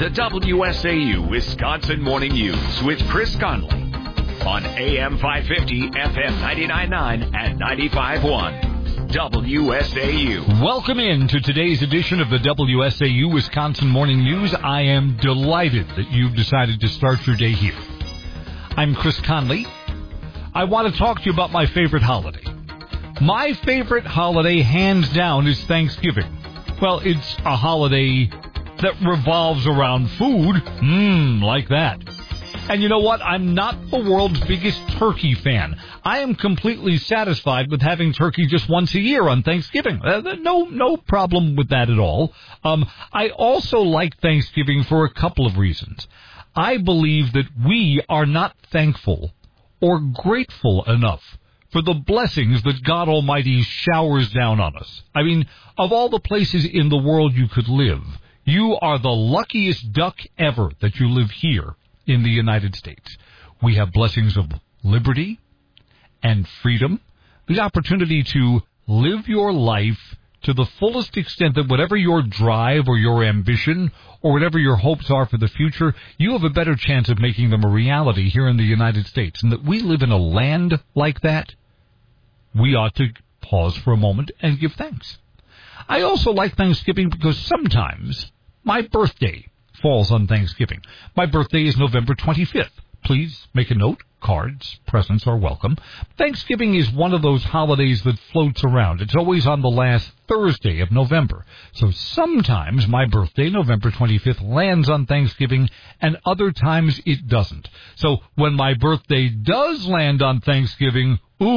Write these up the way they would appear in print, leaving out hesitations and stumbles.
The WSAU Wisconsin Morning News with Chris Conley on AM 550, FM 99.9 and 95.1. WSAU. Welcome in to today's edition of the WSAU Wisconsin Morning News. I am delighted that you've decided to start your day here. I'm Chris Conley. I want to talk to you about my favorite holiday. My favorite holiday, hands down, is Thanksgiving. Well, it's a holiday that revolves around food. Like that. And you know what? I'm not the world's biggest turkey fan. I am completely satisfied with having turkey just once a year on Thanksgiving. No problem with that at all. I also like Thanksgiving for a couple of reasons. I believe that we are not thankful or grateful enough for the blessings that God Almighty showers down on us. I mean, of all the places in the world you could live, you are the luckiest duck ever that you live here in the United States. We have blessings of liberty and freedom, the opportunity to live your life to the fullest extent that whatever your drive or your ambition or whatever your hopes are for the future, you have a better chance of making them a reality here in the United States. And that we live in a land like that, we ought to pause for a moment and give thanks. I also like Thanksgiving because sometimes my birthday falls on Thanksgiving. My birthday is November 25th. Please make a note. Cards, presents are welcome. Thanksgiving is one of those holidays that floats around. It's always on the last Thursday of November. So sometimes my birthday, November 25th, lands on Thanksgiving, and other times it doesn't. So when my birthday does land on Thanksgiving,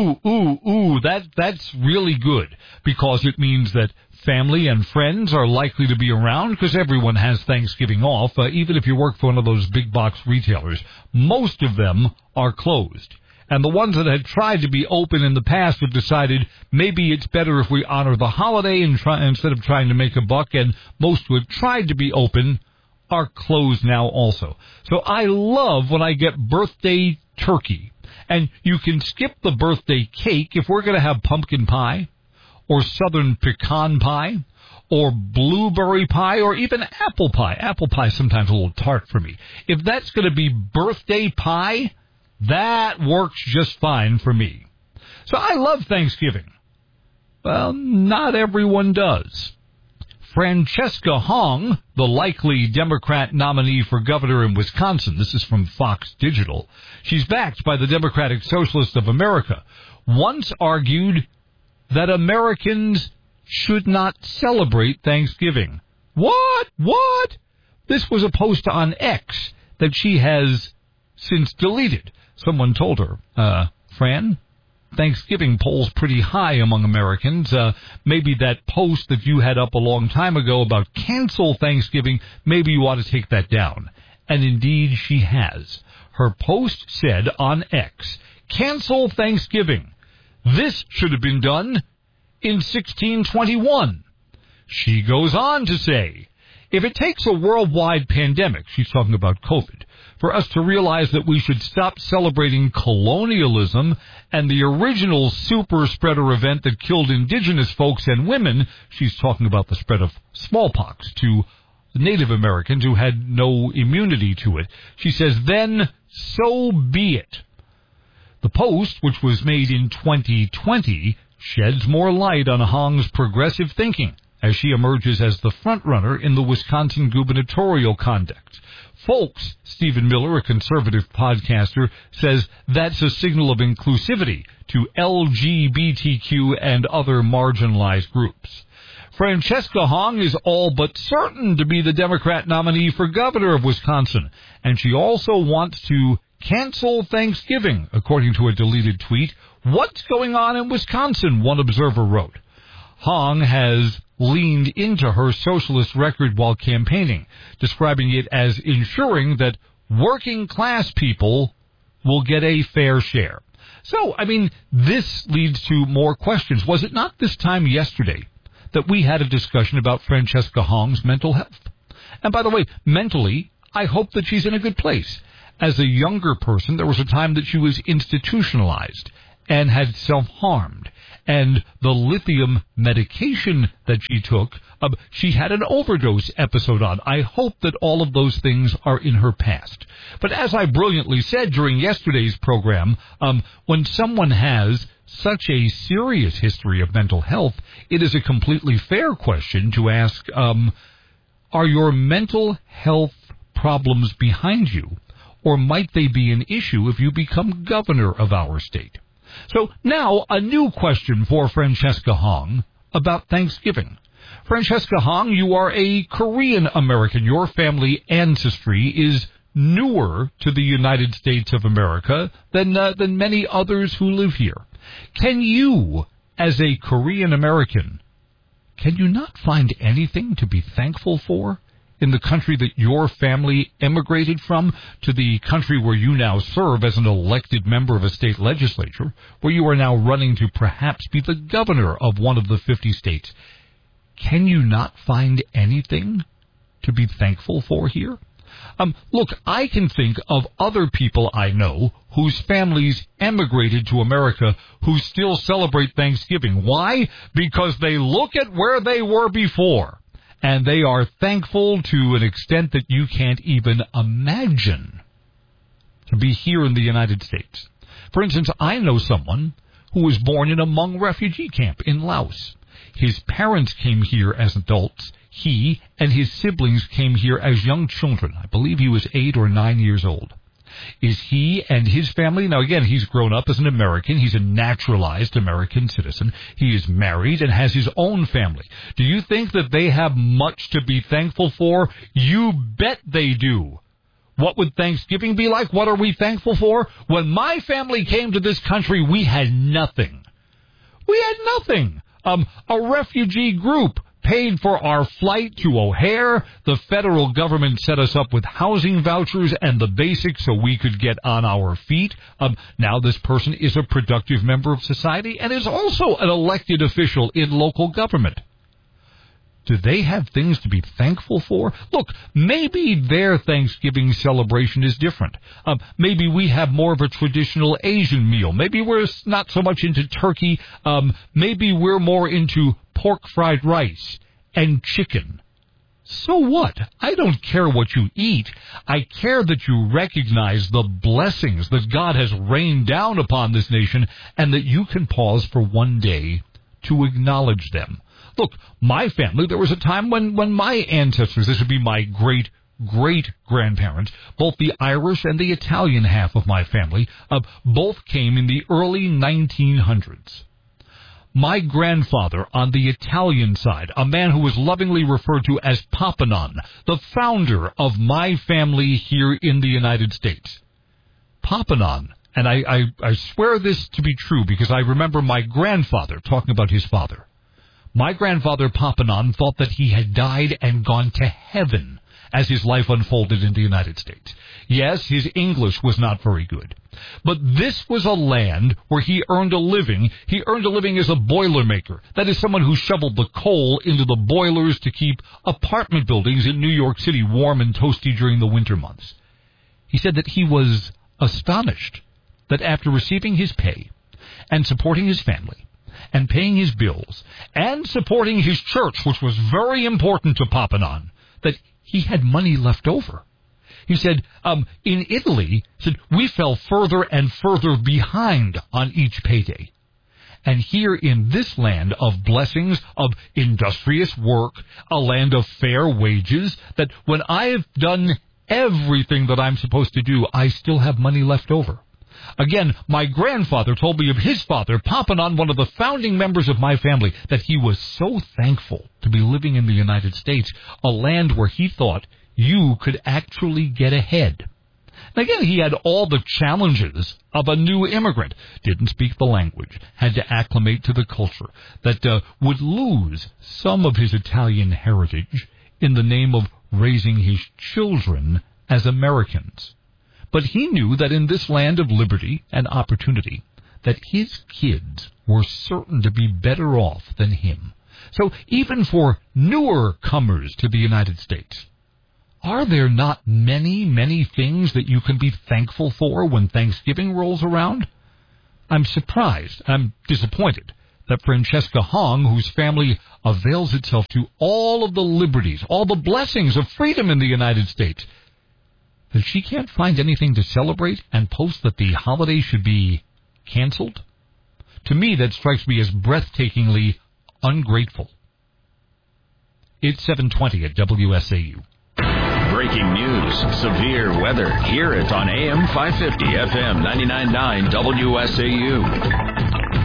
that's really good, because it means that family and friends are likely to be around because everyone has Thanksgiving off. Even if you work for one of those big box retailers, most of them are closed. And the ones that had tried to be open in the past have decided maybe it's better if we honor the holiday instead of trying to make a buck, and most who have tried to be open are closed now also. So I love when I get birthday turkey. And you can skip the birthday cake if we're going to have pumpkin pie, or southern pecan pie, or blueberry pie, or even apple pie. Apple pie is sometimes a little tart for me. If that's going to be birthday pie, that works just fine for me. So I love Thanksgiving. Well, not everyone does. Francesca Hong, the likely Democrat nominee for governor in Wisconsin, this is from Fox Digital, she's backed by the Democratic Socialists of America, once argued that Americans should not celebrate Thanksgiving. What? This was a post on X that she has since deleted. Someone told her, Fran, Thanksgiving polls pretty high among Americans. Maybe that post that you had up a long time ago about cancel Thanksgiving, maybe you ought to take that down. And indeed she has. Her post said on X, cancel Thanksgiving. This should have been done in 1621. She goes on to say, if it takes a worldwide pandemic, she's talking about COVID, for us to realize that we should stop celebrating colonialism and the original super spreader event that killed indigenous folks and women, she's talking about the spread of smallpox to Native Americans who had no immunity to it. She says, then so be it. The post, which was made in 2020, sheds more light on Hong's progressive thinking as she emerges as the frontrunner in the Wisconsin gubernatorial contest. Folks, Stephen Miller, a conservative podcaster, says that's a signal of inclusivity to LGBTQ and other marginalized groups. Francesca Hong is all but certain to be the Democrat nominee for governor of Wisconsin, and she also wants to cancel Thanksgiving, according to a deleted tweet. What's going on in Wisconsin? One observer wrote. Hong has leaned into her socialist record while campaigning, describing it as ensuring that working class people will get a fair share. So, I mean, this leads to more questions. Was it not this time yesterday that we had a discussion about Francesca Hong's mental health? And by the way, mentally, I hope that she's in a good place. As a younger person, there was a time that she was institutionalized. and had self-harmed. And the lithium medication that she took, she had an overdose episode on. I hope that all of those things are in her past. But as I brilliantly said during yesterday's program, when someone has such a serious history of mental health, it is a completely fair question to ask, are your mental health problems behind you, or might they be an issue if you become governor of our state? So now a new question for Francesca Hong about Thanksgiving. Francesca Hong, you are a Korean American. Your family ancestry is newer to the United States of America than many others who live here. Can you, as a Korean American, can you not find anything to be thankful for in the country that your family emigrated from, to the country where you now serve as an elected member of a state legislature, where you are now running to perhaps be the governor of one of the 50 states? Can you not find anything to be thankful for here? Look, I can think of other people I know whose families emigrated to America who still celebrate Thanksgiving. Why? Because they look at where they were before, and they are thankful to an extent that you can't even imagine to be here in the United States. For instance, I know someone who was born in a Hmong refugee camp in Laos. His parents came here as adults. He and his siblings came here as young children. I believe he was 8 or 9 years old. Is he and his family, now again, he's grown up as an American. He's a naturalized American citizen. He is married and has his own family. Do you think that they have much to be thankful for? You bet they do. What would Thanksgiving be like? What are we thankful for? When my family came to this country, we had nothing. We had nothing. A refugee group paid for our flight to O'Hare. The federal government set us up with housing vouchers and the basics so we could get on our feet. Now this person is a productive member of society and is also an elected official in local government. Do they have things to be thankful for? Look, maybe their Thanksgiving celebration is different. Maybe we have more of a traditional Asian meal. Maybe we're not so much into turkey. Maybe we're more into pork fried rice and chicken. So what? I don't care what you eat. I care that you recognize the blessings that God has rained down upon this nation and that you can pause for one day to acknowledge them. Look, my family, there was a time when my ancestors, this would be my great-great-grandparents, both the Irish and the Italian half of my family, both came in the early 1900s. My grandfather on the Italian side, a man who was lovingly referred to as Papanon, the founder of my family here in the United States. Papanon, and I swear this to be true because I remember my grandfather talking about his father. My grandfather, Papanon, thought that he had died and gone to heaven as his life unfolded in the United States. Yes, his English was not very good. But this was a land where he earned a living. He earned a living as a boilermaker. That is, someone who shoveled the coal into the boilers to keep apartment buildings in New York City warm and toasty during the winter months. He said that he was astonished that after receiving his pay and supporting his family, and paying his bills, and supporting his church, which was very important to Papanon, that he had money left over. He said, in Italy, we fell further and further behind on each payday. And here in this land of blessings, of industrious work, a land of fair wages, that when I have done everything that I'm supposed to do, I still have money left over. Again, my grandfather told me of his father, Papanon, one of the founding members of my family, that he was so thankful to be living in the United States, a land where he thought you could actually get ahead. And again, he had all the challenges of a new immigrant. Didn't speak the language, had to acclimate to the culture, that would lose some of his Italian heritage in the name of raising his children as Americans. But he knew that in this land of liberty and opportunity, that his kids were certain to be better off than him. So even for newer comers to the United States, are there not many, many things that you can be thankful for when Thanksgiving rolls around? I'm surprised, I'm disappointed that Francesca Hong, whose family avails itself to all of the liberties, all the blessings of freedom in the United States, that she can't find anything to celebrate and post that the holiday should be canceled? To me, that strikes me as breathtakingly ungrateful. It's 7:20 at WSAU. Breaking news, severe weather. Hear it on AM 550, FM 99.9 WSAU.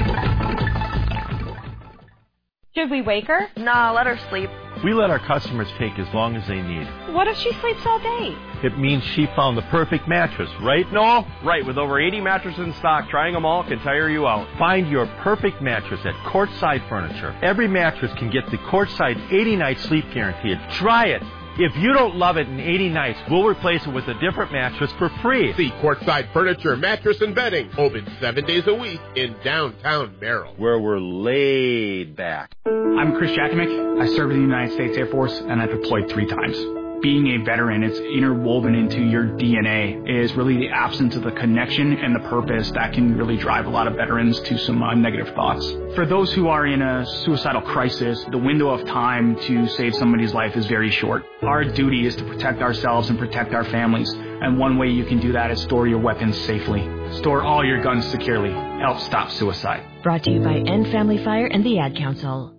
Should we wake her? Nah, let her sleep. We let our customers take as long as they need. What if she sleeps all day? It means she found the perfect mattress, right, Noel? Right, with over 80 mattresses in stock, trying them all can tire you out. Find your perfect mattress at Courtside Furniture. Every mattress can get the Courtside 80-night sleep guarantee. Try it. If you don't love it in 80 nights, we'll replace it with a different mattress for free. See Courtside Furniture, Mattress and Bedding, open 7 days a week in downtown Merrill, where we're laid back. I'm Chris Jakimick. I served in the United States Air Force, and I deployed 3 times. Being a veteran, it's interwoven into your DNA, is really the absence of the connection and the purpose that can really drive a lot of veterans to some negative thoughts. For those who are in a suicidal crisis, the window of time to save somebody's life is very short. Our duty is to protect ourselves and protect our families, and one way you can do that is store your weapons safely. Store all your guns securely. Help stop suicide. Brought to you by End Family Fire and the Ad Council.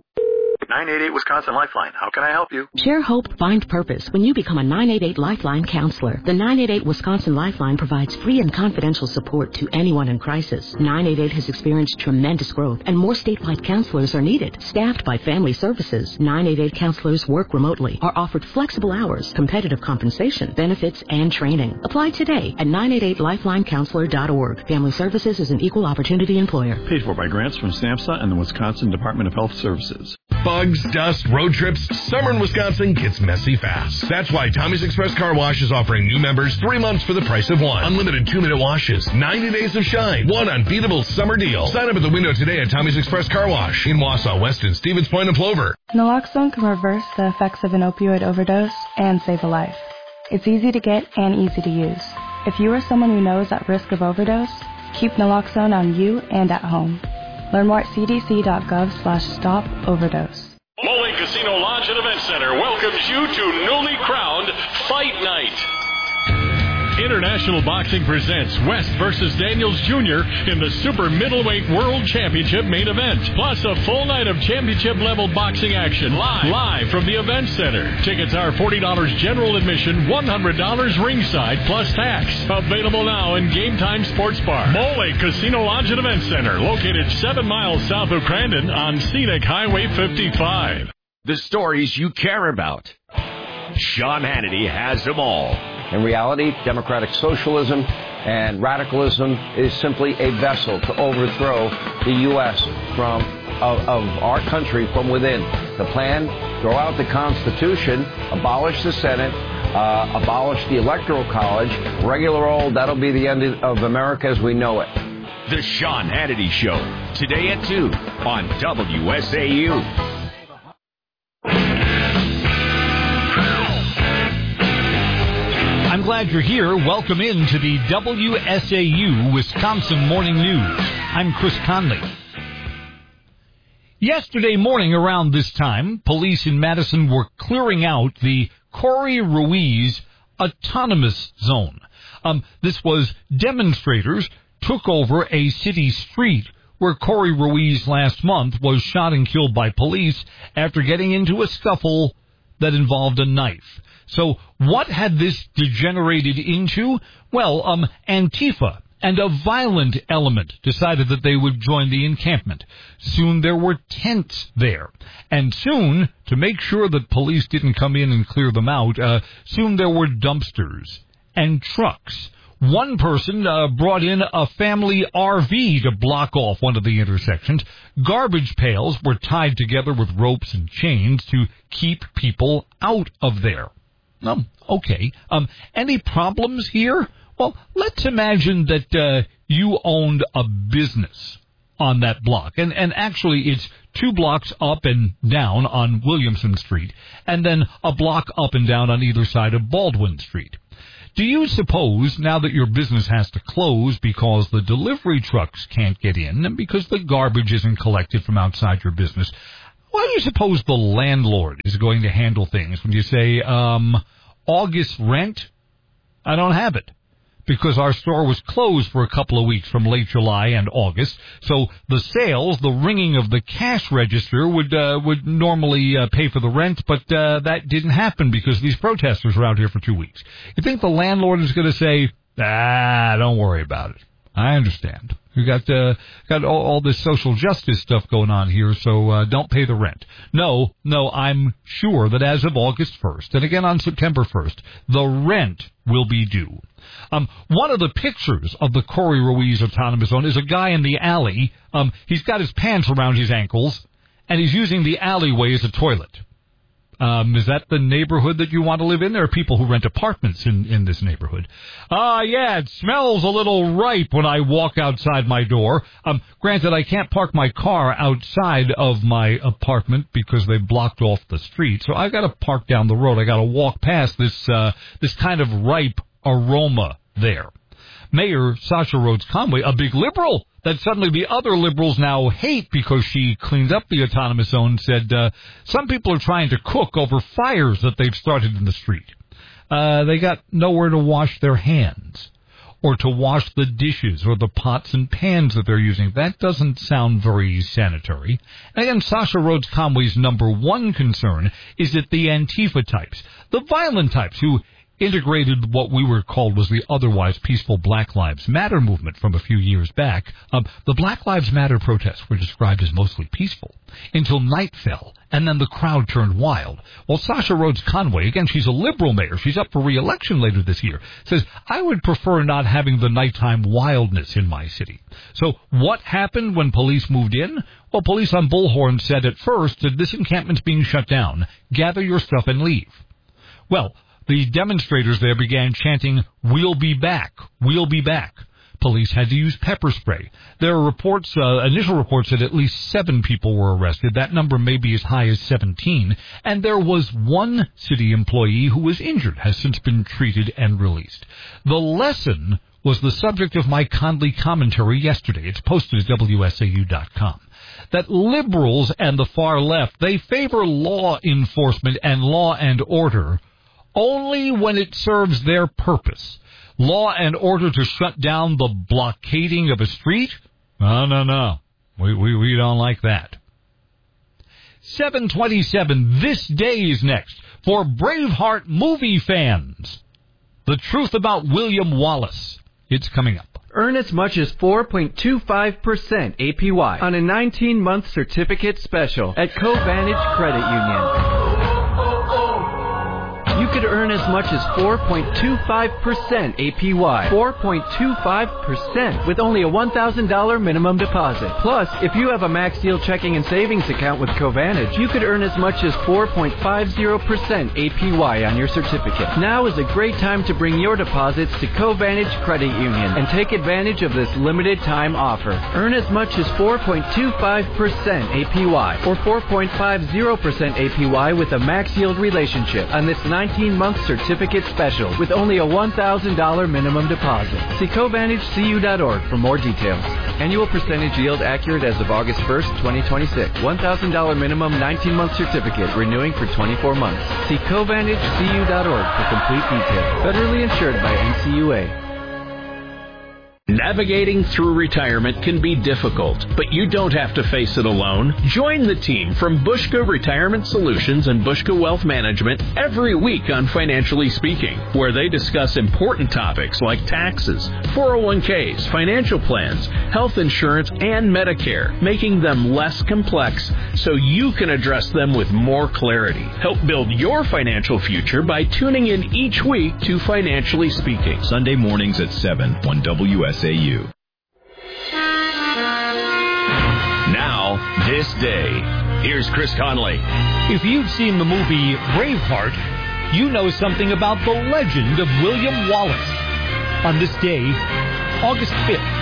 988 Wisconsin Lifeline. How can I help you? Share hope, find purpose when you become a 988 Lifeline counselor. The 988 Wisconsin Lifeline provides free and confidential support to anyone in crisis. 988 has experienced tremendous growth, and more statewide counselors are needed. Staffed by Family Services, 988 counselors work remotely, are offered flexible hours, competitive compensation, benefits, and training. Apply today at 988lifelinecounselor.org. Family Services is an equal opportunity employer. Paid for by grants from SNAPSA and the Wisconsin Department of Health Services. Bugs, dust, road trips, summer in Wisconsin gets messy fast. That's why Tommy's Express Car Wash is offering new members 3 months for the price of 1. Unlimited 2-minute washes, 90 days of shine, one unbeatable summer deal. Sign up at the window today at Tommy's Express Car Wash in Wausau, Weston, Stevens Point, and Plover. Naloxone can reverse the effects of an opioid overdose and save a life. It's easy to get and easy to use. If you or someone you know is at risk of overdose, keep naloxone on you and at home. Learn more at cdc.gov/stop-overdose. Mole Casino Lodge and Event Center welcomes you to newly crowned Fight Night. International Boxing presents West versus Daniels Jr. in the Super Middleweight World Championship main event. Plus a full night of championship-level boxing action live from the Event Center. Tickets are $40 general admission, $100 ringside plus tax. Available now in Game Time Sports Bar. Mole Casino Lodge and Event Center, located 7 miles south of Crandon on Scenic Highway 55. The stories you care about. Sean Hannity has them all. In reality, democratic socialism and radicalism is simply a vessel to overthrow the U.S. of our country from within. The plan, throw out the Constitution, abolish the Senate, abolish the Electoral College, regular old, that'll be the end of America as we know it. The Sean Hannity Show, today at 2 on WSAU. I'm glad you're here. Welcome in to the WSAU Wisconsin Morning News. I'm Chris Conley. Yesterday morning around this time, police in Madison were clearing out the Corey Ruiz Autonomous Zone. This was demonstrators took over a city street where Corey Ruiz last month was shot and killed by police after getting into a scuffle that involved a knife. So what had this degenerated into? Well, Antifa and a violent element decided that they would join the encampment. Soon there were tents there. And soon, to make sure that police didn't come in and clear them out, soon there were dumpsters and trucks. One person brought in a family RV to block off one of the intersections. Garbage pails were tied together with ropes and chains to keep people out of there. Okay. Any problems here? Well, let's imagine that you owned a business on that block. And actually, it's 2 blocks up and down on Williamson Street, and then a block up and down on either side of Baldwin Street. Do you suppose, now that your business has to close because the delivery trucks can't get in and because the garbage isn't collected from outside your business, how do you suppose the landlord is going to handle things when you say, August rent? I don't have it, because our store was closed for a couple of weeks from late July and August. So the sales, the ringing of the cash register would normally pay for the rent, but that didn't happen because these protesters were out here for 2 weeks. You think the landlord is going to say, don't worry about it. I understand. You got all this social justice stuff going on here, so don't pay the rent. No, I'm sure that as of August 1st, and again on September 1st, the rent will be due. One of the pictures of the Corey Ruiz Autonomous Zone is a guy in the alley. He's got his pants around his ankles, and he's using the alleyway as a toilet. Is that the neighborhood that you want to live in? There are people who rent apartments in this neighborhood. Yeah, it smells a little ripe when I walk outside my door. Granted, I can't park my car outside of my apartment because they blocked off the street, so I got to park down the road. I got to walk past this kind of ripe aroma there. Mayor Sasha Rhodes Conway, a big liberal that suddenly the other liberals now hate because she cleaned up the autonomous zone, said some people are trying to cook over fires that they've started in the street. They got nowhere to wash their hands or to wash the dishes or the pots and pans that they're using. That doesn't sound very sanitary. And again, Sasha Rhodes Conway's number one concern is that the Antifa types, the violent types who integrated what we were called was the otherwise peaceful Black Lives Matter movement from a few years back. The Black Lives Matter protests were described as mostly peaceful until night fell, and then the crowd turned wild. Well, Sasha Rhodes Conway, again, she's a liberal mayor. She's up for re-election later this year, says, I would prefer not having the nighttime wildness in my city. So what happened when police moved in? Well, police on Bullhorn said at first that this encampment's being shut down. Gather your stuff and leave. Well, the demonstrators there began chanting, "We'll be back, we'll be back." Police had to use pepper spray. There are reports, initial reports that at least 7 people were arrested. That number may be as high as 17. And there was one city employee who was injured, has since been treated and released. The lesson was the subject of my Conley commentary yesterday. It's posted at WSAU.com. That liberals and the far left, they favor law enforcement and law and order only when it serves their purpose. Law and order to shut down the blockading of a street? No. We don't like that. 7:27, this day is next for Braveheart movie fans. The truth about William Wallace. It's coming up. Earn as much as 4.25% APY on a 19-month certificate special at Covantage Credit Union. You could earn as much as 4.25% APY. 4.25% with only a $1,000 minimum deposit. Plus, if you have a Max Deal checking and savings account with Covantage, you could earn as much as 4.50% APY on your certificate. Now is a great time to bring your deposits to Covantage Credit Union and take advantage of this limited time offer. Earn as much as 4.25% APY or 4.50% APY with a Max Yield relationship on this 19-month certificate special with only a $1,000 minimum deposit. See CovantageCU.org for more details. Annual percentage yield accurate as of August 1st, 2026. $1,000 minimum 19-month certificate renewing for 24 months. See CovantageCU.org for complete details. Federally insured by NCUA. Navigating through retirement can be difficult, but you don't have to face it alone. Join the team from Bushka Retirement Solutions and Bushka Wealth Management every week on Financially Speaking, where they discuss important topics like taxes, 401ks, financial plans, health insurance, and Medicare, making them less complex so you can address them with more clarity. Help build your financial future by tuning in each week to Financially Speaking. Sunday mornings at 7 on WSAU. Now, this day. Here's Chris Conley. If you've seen the movie Braveheart, you know something about the legend of William Wallace. On this day, August 5th.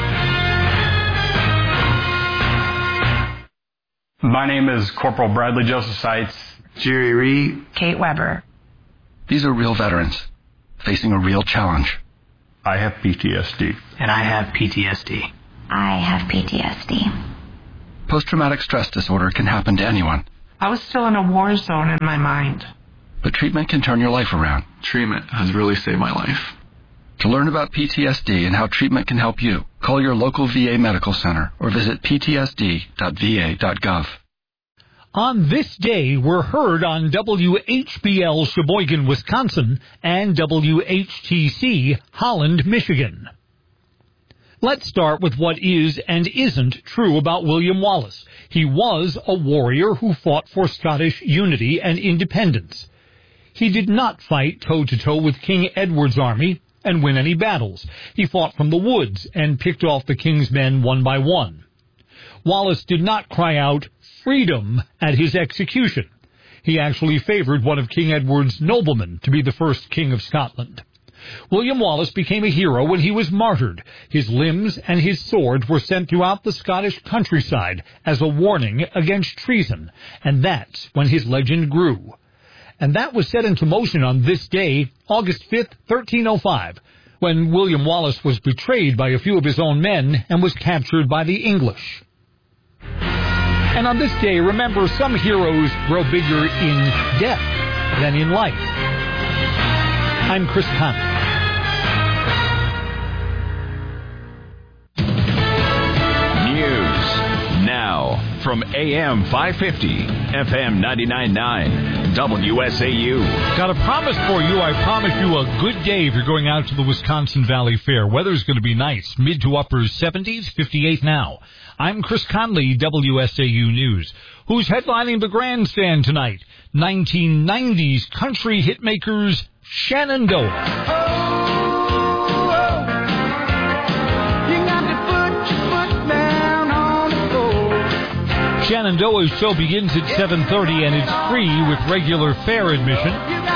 My name is Corporal Bradley Joseph Seitz. Jerry Reed. Kate Weber. These are real veterans. facing a real challenge. I have PTSD. And I have PTSD. I have PTSD. Post-traumatic stress disorder can happen to anyone. I was still in a war zone in my mind. But treatment can turn your life around. Treatment has really saved my life. To learn about PTSD and how treatment can help you, call your local VA medical center or visit ptsd.va.gov. On this day, we're heard on WHBL Sheboygan, Wisconsin, and WHTC Holland, Michigan. Let's start with what is and isn't true about William Wallace. He was a warrior who fought for Scottish unity and independence. He did not fight toe-to-toe with King Edward's army and win any battles. He fought from the woods and picked off the king's men one by one. Wallace did not cry out freedom at his execution. He actually favored one of King Edward's noblemen to be the first king of Scotland. William Wallace became a hero when he was martyred. His limbs and his sword were sent throughout the Scottish countryside as a warning against treason, and that's when his legend grew. And that was set into motion on this day, August 5th, 1305, when William Wallace was betrayed by a few of his own men and was captured by the English. And on this day, remember, some heroes grow bigger in death than in life. I'm Chris Conley. News now from AM 550, FM 99.9, WSAU. Got a promise for you. I promise you a good day if you're going out to the Wisconsin Valley Fair. Weather's going to be nice. Mid to upper 70s, 58 now. I'm Chris Conley, WSAU News. Who's headlining the grandstand tonight? 1990s country hitmakers Shenandoah. Shenandoah's show begins at 7:30 and it's free with regular fair admission.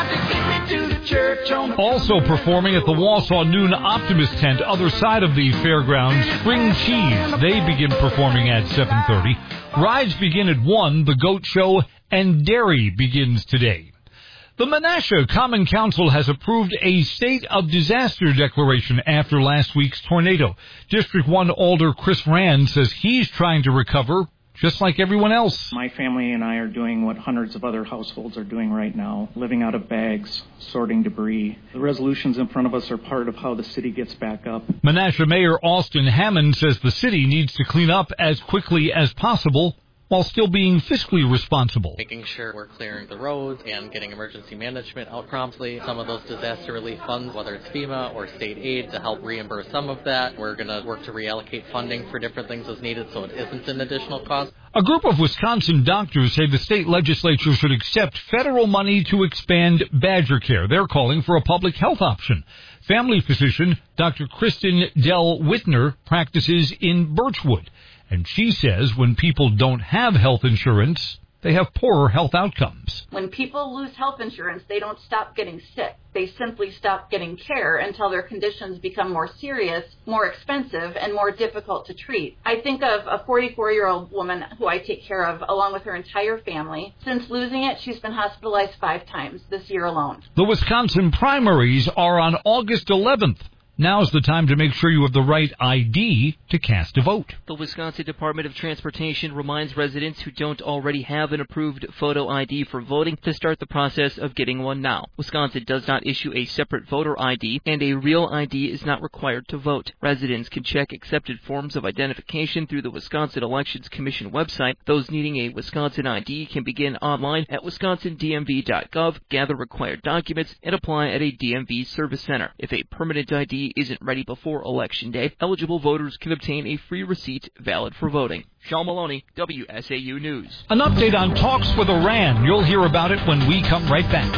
Also performing at the Wausau Noon Optimist Tent, other side of the fairgrounds, Spring Cheese. They begin performing at 7:30. Rides begin at 1, the Goat Show, and Dairy begins today. The Menasha Common Council has approved a state of disaster declaration after last week's tornado. District 1 Alder Chris Rand says he's trying to recover just like everyone else. My family and I are doing what hundreds of other households are doing right now, living out of bags, sorting debris. The resolutions in front of us are part of how the city gets back up. Menasha Mayor Austin Hammond says the city needs to clean up as quickly as possible while still being fiscally responsible. Making sure we're clearing the roads and getting emergency management out promptly. Some of those disaster relief funds, whether it's FEMA or state aid, to help reimburse some of that. We're going to work to reallocate funding for different things as needed so it isn't an additional cost. A group of Wisconsin doctors say the state legislature should accept federal money to expand Badger Care. They're calling for a public health option. Family physician Dr. Kristen Del Whitner practices in Birchwood. And she says when people don't have health insurance, they have poorer health outcomes. When people lose health insurance, they don't stop getting sick. They simply stop getting care until their conditions become more serious, more expensive, and more difficult to treat. I think of a 44-year-old woman who I take care of along with her entire family. Since losing it, she's been hospitalized 5 times this year alone. The Wisconsin primaries are on August 11th. Now's the time to make sure you have the right ID to cast a vote. The Wisconsin Department of Transportation reminds residents who don't already have an approved photo ID for voting to start the process of getting one now. Wisconsin does not issue a separate voter ID, and a real ID is not required to vote. Residents can check accepted forms of identification through the Wisconsin Elections Commission website. Those needing a Wisconsin ID can begin online at wisconsindmv.gov, gather required documents, and apply at a DMV service center. If a permanent ID isn't ready before Election Day, eligible voters can obtain a free receipt valid for voting. Sean Maloney, WSAU News. An update on talks with Iran. You'll hear about it when we come right back.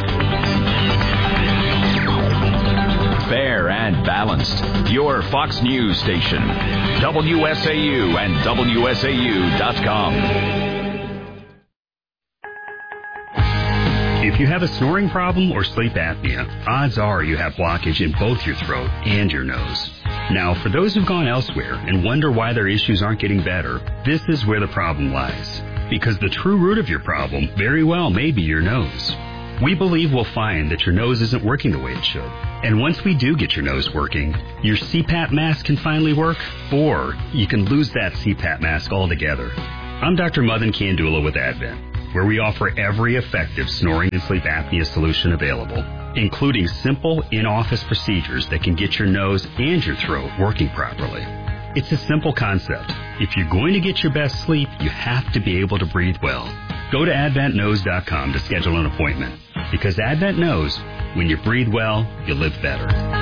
Fair and balanced. Your Fox News station. WSAU and WSAU.com. If you have a snoring problem or sleep apnea, odds are you have blockage in both your throat and your nose. Now, for those who've gone elsewhere and wonder why their issues aren't getting better, this is where the problem lies. Because the true root of your problem very well may be your nose. We believe we'll find that your nose isn't working the way it should. And once we do get your nose working, your CPAP mask can finally work, or you can lose that CPAP mask altogether. I'm Dr. Madan Kandula with Advent, where we offer every effective snoring and sleep apnea solution available, including simple in-office procedures that can get your nose and your throat working properly. It's a simple concept. If you're going to get your best sleep, you have to be able to breathe well. Go to AdventKnows.com to schedule an appointment, because Advent knows when you breathe well, you live better.